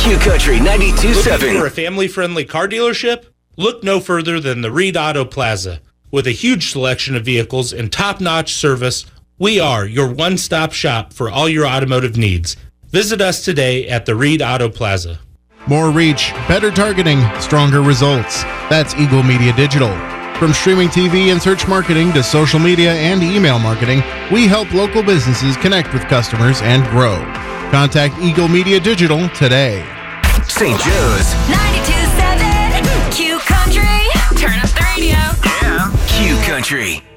Q Country 92.7. Looking for a family-friendly car dealership? Look no further than the Reed Auto Plaza. With a huge selection of vehicles and top-notch service, we are your one-stop shop for all your automotive needs. Visit us today at the Reed Auto Plaza. More reach, better targeting, stronger results. That's Eagle Media Digital. From streaming TV and search marketing to social media and email marketing, we help local businesses connect with customers and grow. Contact Eagle Media Digital today. St. Joe's 92.7 Q Country. Turn up the radio. Q Country.